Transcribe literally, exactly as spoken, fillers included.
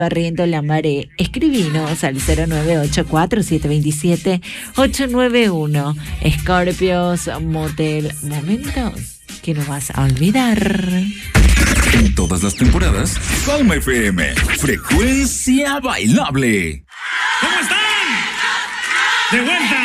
Barriendo la Mare. Escribinos al cero nueve ocho cuatro siete dos siete ocho nueve uno. Scorpios Motel. Momentos que no vas a olvidar. En todas las temporadas, Palma F M, frecuencia bailable. ¿Cómo están? De vuelta.